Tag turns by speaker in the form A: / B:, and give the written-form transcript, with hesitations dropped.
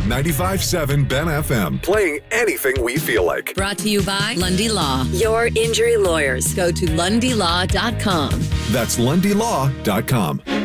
A: 95.7 Ben FM, playing anything we feel like.
B: Brought to you by Lundy Law, your injury lawyers. Go to lundylaw.com.
A: That's lundylaw.com.